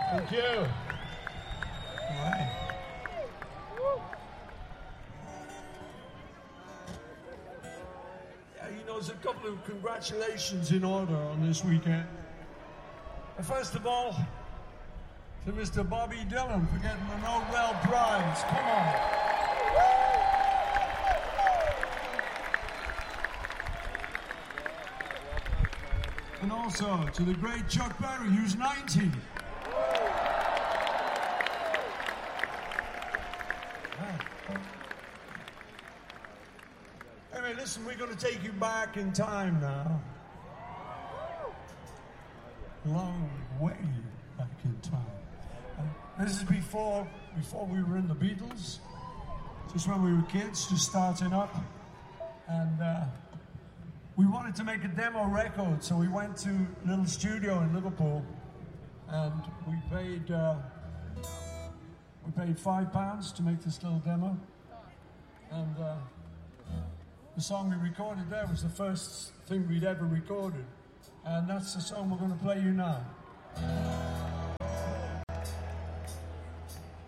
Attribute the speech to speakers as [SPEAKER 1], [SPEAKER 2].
[SPEAKER 1] Thank you. All right. Yeah, you know, there's a couple of congratulations in order on this weekend. First of all, to Mr. Bobby Dylan for getting the Nobel Prize. Come on. And also to the great Chuck Berry, who's 90. Anyway, listen, we're going to take you back in time now. Long way back in time. This is before we were in the Beatles, just when we were kids, just starting up. And we wanted to make a demo record, so we went to a little studio in Liverpool, and we paid £5 to make this little demo. And the song we recorded there was the first thing we'd ever recorded, and that's the song we're going to play you now.